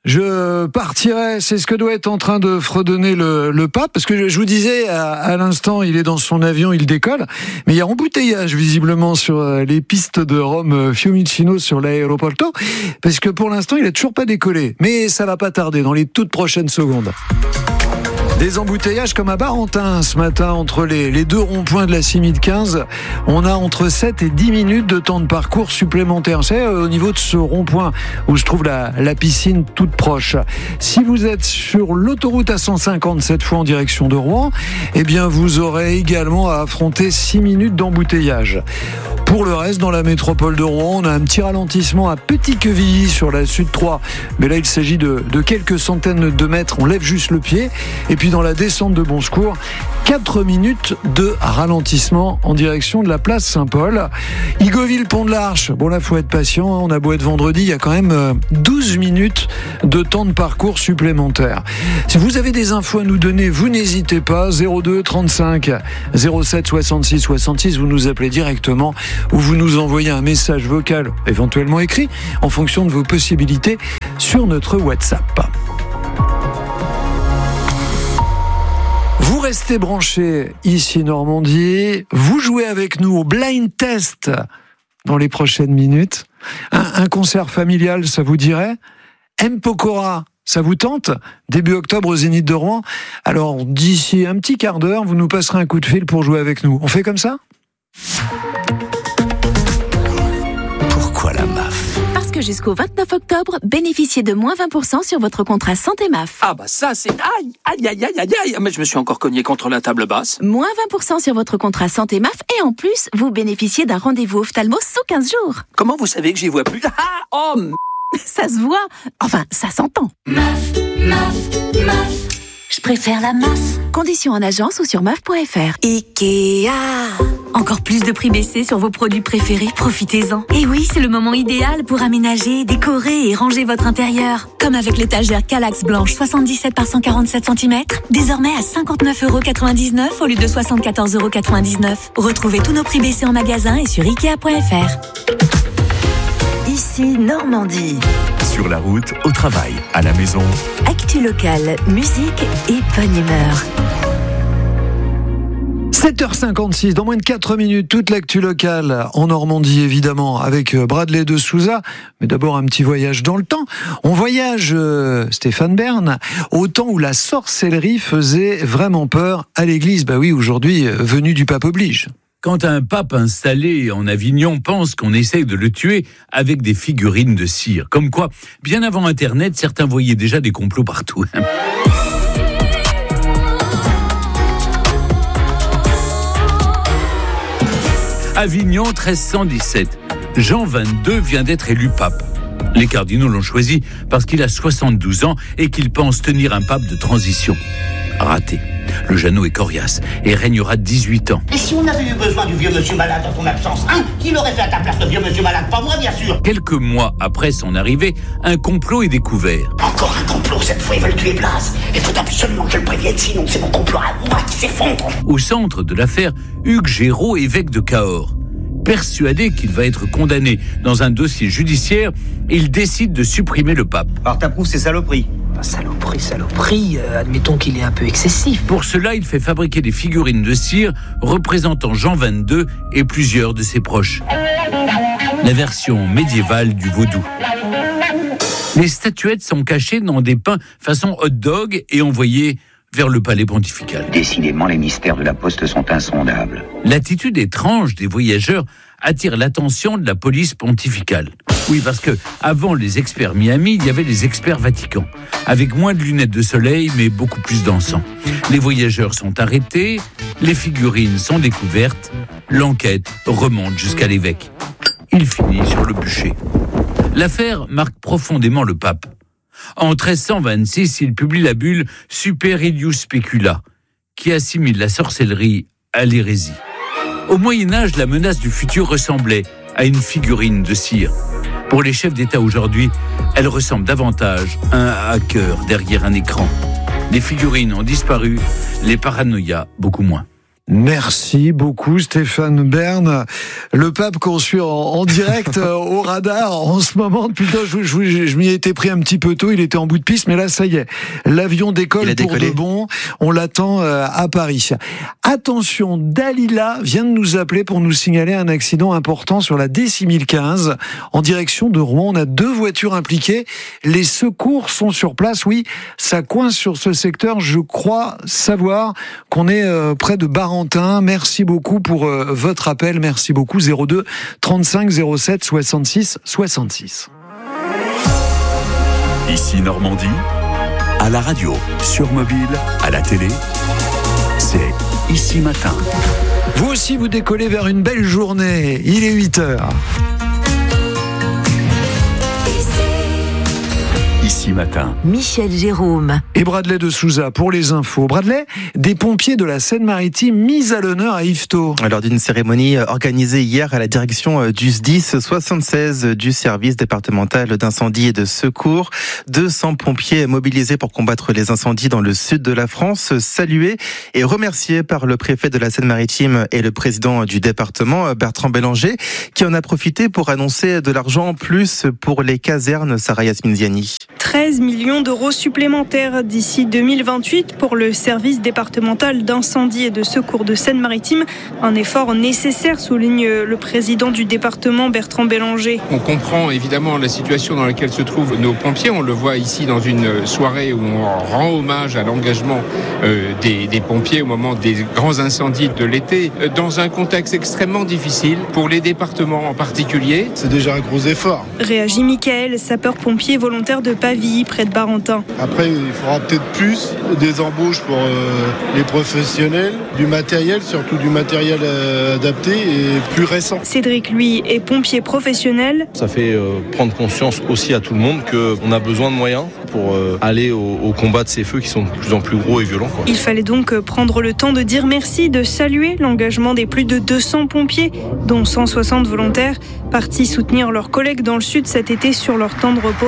je partirai, c'est ce que doit être en train de fredonner le pape, parce que je vous disais, à l'instant, il est dans son avion, il décolle, mais il y a embouteillage visiblement sur les pistes de Rome Fiumicino sur l'aéroporto, parce que pour l'instant, il n'a toujours pas décollé, mais ça va pas tarder, dans les toutes prochaines secondes. Des embouteillages comme à Barentin ce matin entre les deux ronds-points de la Cimide 15. On a entre 7 et 10 minutes de temps de parcours supplémentaire. C'est au niveau de ce rond-point où se trouve la piscine toute proche. Si vous êtes sur l'autoroute A150 cette fois en direction de Rouen, eh bien vous aurez également à affronter 6 minutes d'embouteillage. Pour le reste, dans la métropole de Rouen, on a un petit ralentissement à Petit-Quevilly sur la Sud 3. Mais là, il s'agit de quelques centaines de mètres. On lève juste le pied. Et puis dans la descente de Bon-Secours, 4 minutes de ralentissement en direction de la place Saint-Paul. Igoville-Pont de l'Arche. Bon, là, faut être patient. On a beau être vendredi, il y a quand même 12 minutes de temps de parcours supplémentaire. Si vous avez des infos à nous donner, vous n'hésitez pas. 02 35 07 66 66. Vous nous appelez directement ou vous nous envoyez un message vocal, éventuellement écrit, en fonction de vos possibilités, sur notre WhatsApp. Vous restez branchés ici Normandie, vous jouez avec nous au blind test dans les prochaines minutes. Un concert familial, ça vous dirait ? M. Pokora, ça vous tente ? Début octobre au Zénith de Rouen. Alors d'ici un petit quart d'heure, vous nous passerez un coup de fil pour jouer avec nous. On fait comme ça ? Pourquoi la MAF ? Parce que jusqu'au 29 octobre, bénéficiez de moins 20% sur votre contrat santé MAF. Ah bah ça c'est... Aïe. Mais je me suis encore cogné contre la table basse. Moins 20% sur votre contrat santé MAF et en plus, vous bénéficiez d'un rendez-vous ophtalmo sous 15 jours. Comment vous savez que j'y vois plus ? Ça se voit. Enfin, ça s'entend. MAF. Je préfère la MAF. Conditions en agence ou sur MAF.fr. Ikea. Encore plus de prix baissés sur vos produits préférés, profitez-en. Et oui, c'est le moment idéal pour aménager, décorer et ranger votre intérieur. Comme avec l'étagère Kallax blanche 77 par 147 cm, désormais à 59,99€ au lieu de 74,99€. Retrouvez tous nos prix baissés en magasin et sur Ikea.fr. Ici Normandie. Sur la route, au travail, à la maison. Actu locale, musique et bonne humeur. 7h56, dans moins de 4 minutes, toute l'actu locale en Normandie, évidemment, avec Bradley de Souza. Mais d'abord, un petit voyage dans le temps. On voyage, Stéphane Bern, au temps où la sorcellerie faisait vraiment peur à l'église. Bah oui, aujourd'hui, venue du pape oblige. Quand un pape installé en Avignon pense qu'on essaye de le tuer avec des figurines de cire. Comme quoi, bien avant Internet, certains voyaient déjà des complots partout. Avignon 1317. Jean XXII vient d'être élu pape. Les cardinaux l'ont choisi parce qu'il a 72 ans et qu'il pense tenir un pape de transition. Raté. Le Jeannot est coriace et régnera 18 ans. Et si on avait eu besoin du vieux monsieur malade en ton absence, qui l'aurait fait à ta place, le vieux monsieur malade? Pas moi, bien sûr. Quelques mois après son arrivée, un complot est découvert. Encore un complot, cette fois ils veulent tuer Blas. Il faut absolument que je le prévienne, sinon c'est mon complot à moi qui s'effondre. Au centre de l'affaire, Hugues Géraud, évêque de Cahors. Persuadé qu'il va être condamné dans un dossier judiciaire, il décide de supprimer le pape. Alors t'approuves ces saloperies? Saloperie, admettons qu'il est un peu excessif. Pour cela, il fait fabriquer des figurines de cire représentant Jean XXII et plusieurs de ses proches. La version médiévale du vaudou. Les statuettes sont cachées dans des pains façon hot dog et envoyées vers le palais pontifical. Décidément, les mystères de la poste sont insondables. L'attitude étrange des voyageurs attire l'attention de la police pontificale. Oui, parce que avant les experts Miami, il y avait les experts Vatican, avec moins de lunettes de soleil, mais beaucoup plus d'encens. Les voyageurs sont arrêtés, les figurines sont découvertes, l'enquête remonte jusqu'à l'évêque. Il finit sur le bûcher. L'affaire marque profondément le pape. En 1326, il publie la bulle Super Idius Specula, qui assimile la sorcellerie à l'hérésie. Au Moyen-Âge, la menace du futur ressemblait à une figurine de cire. Pour les chefs d'État aujourd'hui, elle ressemble davantage à un hacker derrière un écran. Les figurines ont disparu, les paranoïas beaucoup moins. Merci beaucoup Stéphane Bern, le pape qu'on suit en direct au radar en ce moment. Depuis le temps, je m'y étais pris un petit peu tôt, il était en bout de piste, mais là ça y est, l'avion décolle pour de bon, on l'attend à Paris. Attention, Dalila vient de nous appeler pour nous signaler un accident important sur la D6015 en direction de Rouen. On a 2 voitures impliquées, les secours sont sur place, oui, ça coince sur ce secteur, je crois savoir qu'on est près de Barentin. Merci beaucoup pour votre appel. Merci beaucoup. 02 35 07 66 66. Ici Normandie, à la radio, sur mobile, à la télé, c'est Ici Matin. Vous aussi, vous décollez vers une belle journée. Il est 8h. Ici Matin. Michel Jérôme. Et Bradley de Souza pour les infos. Bradley, des pompiers de la Seine-Maritime mis à l'honneur à Yvetot. Lors d'une cérémonie organisée hier à la direction du SDIS 76 du service départemental d'incendie et de secours, 200 pompiers mobilisés pour combattre les incendies dans le sud de la France, salués et remerciés par le préfet de la Seine-Maritime et le président du département, Bertrand Bélanger, qui en a profité pour annoncer de l'argent en plus pour les casernes. Sarah Yasmine Ziani. 13 millions d'euros supplémentaires d'ici 2028 pour le service départemental d'incendie et de secours de Seine-Maritime. Un effort nécessaire, souligne le président du département, Bertrand Bélanger. On comprend évidemment la situation dans laquelle se trouvent nos pompiers. On le voit ici dans une soirée où on rend hommage à l'engagement des pompiers au moment des grands incendies de l'été, dans un contexte extrêmement difficile pour les départements en particulier. C'est déjà un gros effort. Réagit Michael, sapeur-pompier volontaire de Pavilly, près de Barentin. Après, il faudra peut-être plus des embauches pour les professionnels, du matériel, surtout du matériel adapté et plus récent. Cédric, lui, est pompier professionnel. Ça fait prendre conscience aussi à tout le monde qu'on a besoin de moyens pour aller au combat de ces feux qui sont de plus en plus gros et violents. Il fallait donc prendre le temps de dire merci, de saluer l'engagement des plus de 200 pompiers, dont 160 volontaires, partis soutenir leurs collègues dans le sud cet été sur leur temps de repos.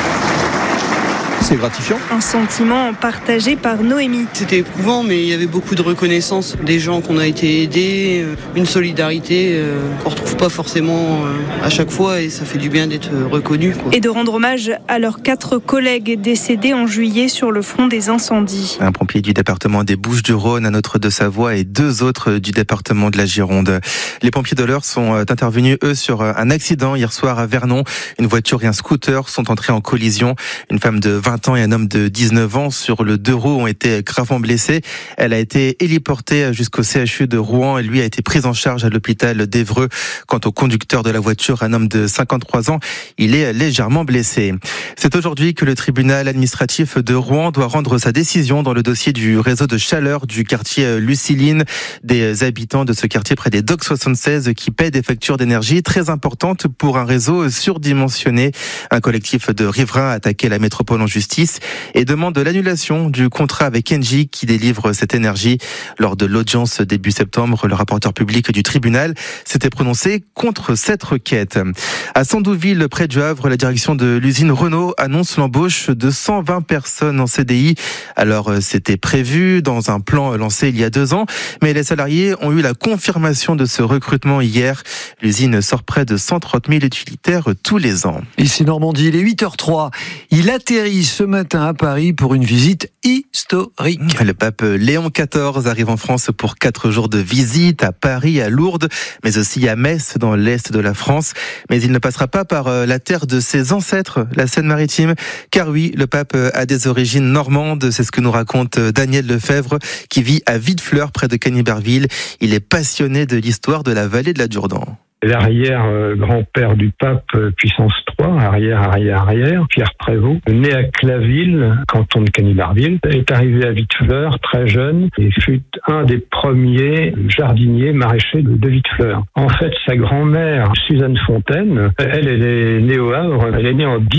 C'est gratifiant. Un sentiment partagé par Noémie. C'était éprouvant, mais il y avait beaucoup de reconnaissance des gens qu'on a été aidés, une solidarité qu'on ne retrouve pas forcément à chaque fois et ça fait du bien d'être reconnu. Et de rendre hommage à leurs 4 collègues décédés en juillet sur le front des incendies. Un pompier du département des Bouches-du-Rhône, un autre de Savoie et 2 autres du département de la Gironde. Les pompiers de l'Eure sont intervenus, eux, sur un accident hier soir à Vernon. Une voiture et un scooter sont entrés en collision. Une femme de 20 ans et un homme de 19 ans sur le 2 roues ont été gravement blessés. Elle a été héliportée jusqu'au CHU de Rouen et lui a été pris en charge à l'hôpital d'Évreux. Quant au conducteur de la voiture, un homme de 53 ans, il est légèrement blessé. C'est aujourd'hui que le tribunal administratif de Rouen doit rendre sa décision dans le dossier du réseau de chaleur du quartier Luciline. Des habitants de ce quartier près des Docks 76 qui paient des factures d'énergie très importantes pour un réseau surdimensionné. Un collectif de riverains a attaqué la métropole en justice et demande l'annulation du contrat avec Engie qui délivre cette énergie. Lors de l'audience début septembre, le rapporteur public du tribunal s'était prononcé contre cette requête. À Sandouville, près du Havre, la direction de l'usine Renault annonce l'embauche de 120 personnes en CDI. Alors, c'était prévu dans un plan lancé il y a 2 ans, mais les salariés ont eu la confirmation de ce recrutement hier. L'usine sort près de 130 000 utilitaires tous les ans. Ici Normandie, il est 8h03. Il atterrit ce matin à Paris pour une visite historique. Le pape Léon XIV arrive en France pour 4 jours de visite à Paris, à Lourdes, mais aussi à Metz, dans l'est de la France. Mais il ne passera pas par la terre de ses ancêtres, la Seine-Maritime, car oui, le pape a des origines normandes. C'est ce que nous raconte Daniel Lefebvre, qui vit à Videfleur, près de Cagny-Barville. Il est passionné de l'histoire de la vallée de la Durdan. L'arrière-grand-père du pape, puissance 3, arrière, Pierre Prévost, né à Claville, canton de Cagny-Barville, est arrivé à Videfleur très jeune et fut un des premiers jardiniers maraîchers de Videfleur. En fait, sa grand-mère, Suzanne Fontaine, elle est née au Havre, elle est née en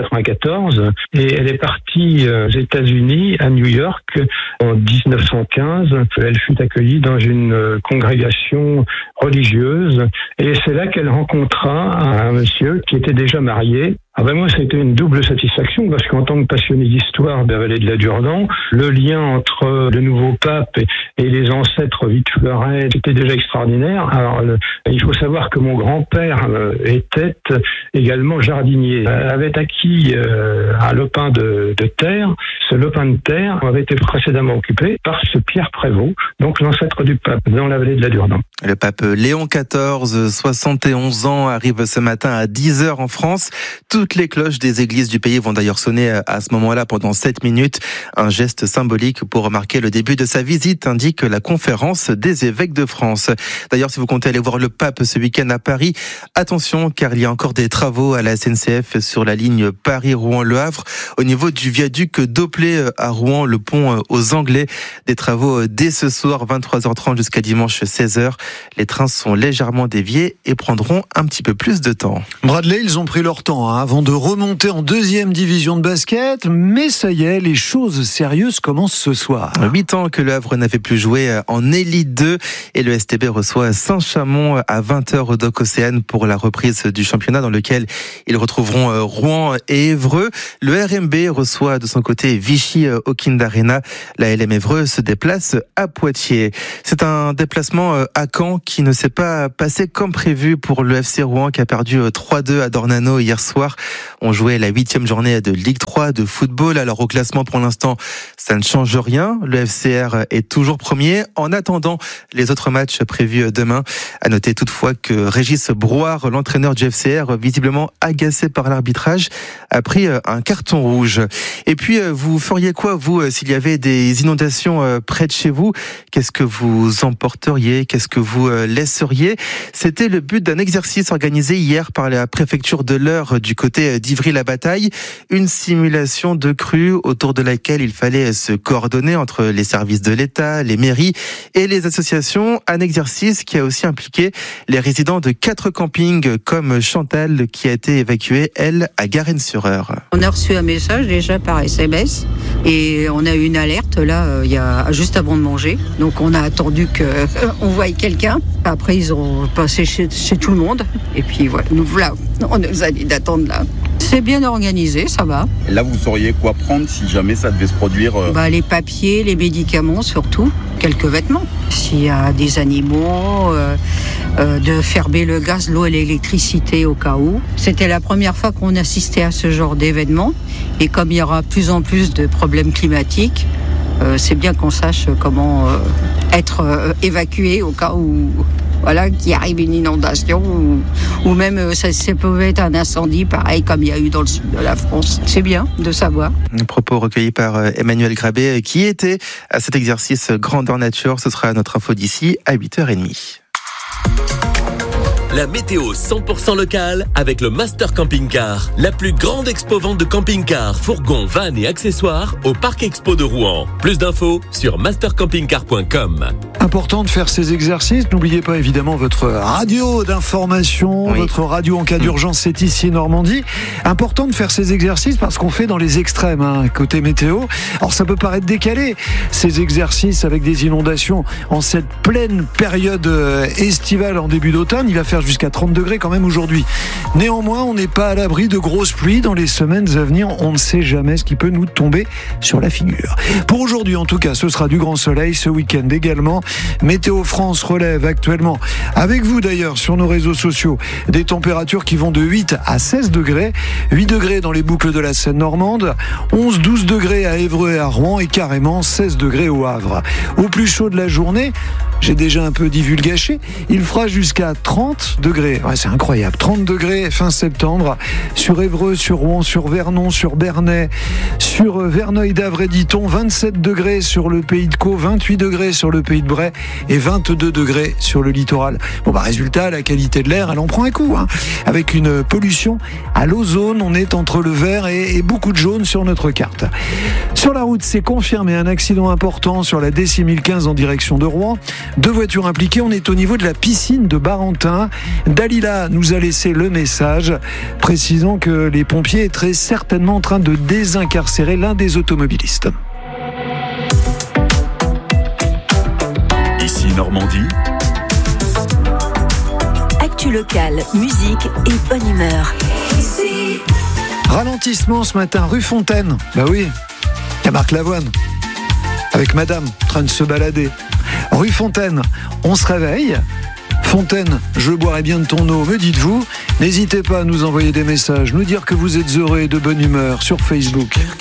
1894 et elle est partie aux États-Unis, à New York, en 1915. Elle fut accueillie dans une congrégation religieuse et c'est là qu'elle rencontra un monsieur qui était déjà marié Moi, ça a été une double satisfaction parce qu'en tant que passionné d'histoire de la vallée de la Durdan, le lien entre le nouveau pape et les ancêtres Vitte-Fleuret était déjà extraordinaire. Alors, il faut savoir que mon grand-père était également jardinier, avait acquis un lopin de terre. Ce lopin de terre avait été précédemment occupé par ce Pierre Prévost, donc l'ancêtre du pape, dans la vallée de la Durdan. Le pape Léon XIV, 71 ans, arrive ce matin à 10h en France. Toutes les cloches des églises du pays vont d'ailleurs sonner à ce moment-là pendant 7 minutes. Un geste symbolique pour marquer le début de sa visite, indique la conférence des évêques de France. D'ailleurs, si vous comptez aller voir le pape ce week-end à Paris, attention, car il y a encore des travaux à la SNCF sur la ligne Paris-Rouen-Le Havre. Au niveau du viaduc Doplé à Rouen, le pont aux Anglais. Des travaux dès ce soir, 23h30 jusqu'à dimanche 16h. Les trains sont légèrement déviés et prendront un petit peu plus de temps. Bradley, ils ont pris leur temps avant de remonter en 2e division de basket, mais ça y est, les choses sérieuses commencent ce soir. 8 ans que Le Havre n'avait plus joué en Élite 2 et le STB reçoit Saint-Chamond à 20h au Dock Océane pour la reprise du championnat dans lequel ils retrouveront Rouen et Évreux. Le RMB reçoit de son côté Vichy au Kind Arena. La LM Évreux se déplace à Poitiers. C'est un déplacement à Caen qui ne s'est pas passé comme prévu pour le FC Rouen qui a perdu 3-2 à Dornano hier soir. On jouait la 8e journée de Ligue 3 de football. Alors au classement pour l'instant, ça ne change rien. Le FCR est toujours premier. En attendant les autres matchs prévus demain, à noter toutefois que Régis Brouard, l'entraîneur du FCR, visiblement agacé par l'arbitrage, a pris un carton rouge. Et puis vous feriez quoi vous s'il y avait des inondations près de chez vous? Qu'est-ce que vous emporteriez? Qu'est-ce que vous laisseriez? C'était le but d'un exercice organisé hier par la préfecture de l'Eure du côté d'Ivry-la-Bataille. Une simulation de crue autour de laquelle il fallait se coordonner entre les services de l'État, les mairies et les associations. Un exercice qui a aussi impliqué les résidents de 4 campings comme Chantal qui a été évacuée, elle, à Garennes-sur-Eure. On a reçu un message déjà par SMS et on a eu une alerte là, il y a juste avant de manger. Donc on a attendu qu'on voie quelqu'un. Après ils ont passé chez tout le monde et puis voilà, on nous a dit d'attendre là. C'est bien organisé, ça va. Et là, vous sauriez quoi prendre si jamais ça devait se produire Les papiers, les médicaments surtout, quelques vêtements. S'il y a des animaux, de fermer le gaz, l'eau et l'électricité au cas où. C'était la première fois qu'on assistait à ce genre d'événement. Et comme il y aura de plus en plus de problèmes climatiques, c'est bien qu'on sache comment être évacué au cas où... qu'il arrive une inondation ou même ça peut être un incendie, pareil comme il y a eu dans le sud de la France. C'est bien de savoir. Un propos recueilli par Emmanuel Grabé qui était à cet exercice grandeur nature. Ce sera notre info d'ici à 8h30. La météo 100% locale avec le Master Camping Car, la plus grande expo-vente de camping-cars, fourgons, vannes et accessoires au Parc Expo de Rouen. Plus d'infos sur mastercampingcar.com. Important de faire ces exercices. N'oubliez pas évidemment votre radio d'information, votre radio en cas d'urgence, c'est ici Normandie. Important de faire ces exercices parce qu'on fait dans les extrêmes, côté météo. Alors ça peut paraître décalé, ces exercices avec des inondations en cette pleine période estivale en début d'automne. Il va faire jusqu'à 30 degrés quand même aujourd'hui. Néanmoins, on n'est pas à l'abri de grosses pluies dans les semaines à venir. On ne sait jamais ce qui peut nous tomber sur la figure. Pour aujourd'hui, en tout cas, ce sera du grand soleil. Ce week-end également. Météo France relève actuellement, avec vous d'ailleurs, sur nos réseaux sociaux, des températures qui vont de 8 à 16 degrés. 8 degrés dans les boucles de la Seine normande, 11-12 degrés à Évreux et à Rouen et carrément 16 degrés au Havre. Au plus chaud de la journée, j'ai déjà un peu divulgaché, il fera jusqu'à 30 degrés. Ouais, c'est incroyable. 30 degrés fin septembre sur Évreux, sur Rouen, sur Vernon, sur Bernay, sur Verneuil d'Avre et Diton, 27 degrés sur le Pays de Caux, 28 degrés sur le Pays de Bray et 22 degrés sur le littoral. Résultat, la qualité de l'air, elle en prend un coup. Avec une pollution à l'ozone, on est entre le vert et beaucoup de jaune sur notre carte. Sur la route, c'est confirmé un accident important sur la D6015 en direction de Rouen. 2 voitures impliquées, on est au niveau de la piscine de Barentin. Dalila nous a laissé le message précisant que les pompiers sont très certainement en train de désincarcérer l'un des automobilistes. Ici Normandie. Actu locale, musique et bonne humeur. Ici Ralentissement ce matin, rue Fontaine. Bah oui, il y a Marc Lavoine avec madame en train de se balader. Rue Fontaine, on se réveille. Fontaine, je boirai bien de ton eau, me dites-vous. N'hésitez pas à nous envoyer des messages, nous dire que vous êtes heureux et de bonne humeur sur Facebook.